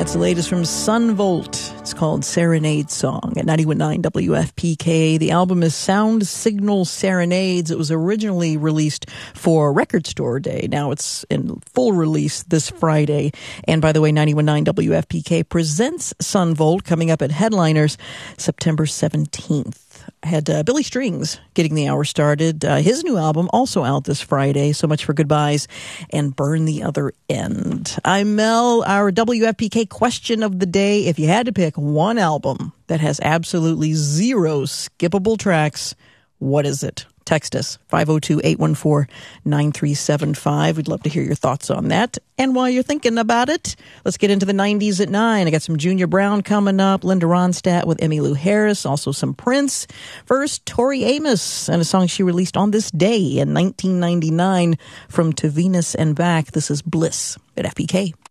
That's the latest from Sun Volt. It's called Serenade Song at 91.9 WFPK. The album is Sound Signal Serenades. It was originally released for Record Store Day. Now it's in full release this Friday. And by the way, 91.9 WFPK presents Sun Volt coming up at Headliners September 17th. I had Billy Strings getting the hour started. His new album also out this Friday. So much for Goodbyes and Burn the Other End. I'm Mel. Our WFPK question of the day. If you had to pick one album that has absolutely zero skippable tracks, what is it? Text us, 502-814-9375. We'd love to hear your thoughts on that. And while you're thinking about it, let's get into the 90s at 9. I got some Junior Brown coming up, Linda Ronstadt with Emmylou Harris, also some Prince. First, Tori Amos and a song she released on this day in 1999 from To Venus and Back. This is Bliss at FPK.